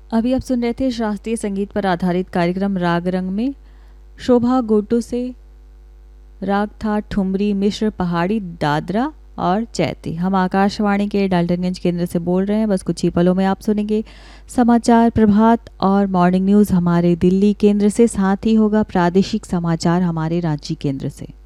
अभी आप सुन रहे थे शास्त्रीय संगीत पर आधारित कार्यक्रम राग रंग में शोभा गोटू से राग था ठुमरी मिश्र पहाड़ी दादरा और चैती। हम आकाशवाणी के डाल्टनगंज केंद्र से बोल रहे हैं। बस कुछ ही पलों में आप सुनेंगे समाचार प्रभात और मॉर्निंग न्यूज़ हमारे दिल्ली केंद्र से, साथ ही होगा प्रादेशिक समाचार हमारे रांची केंद्र से।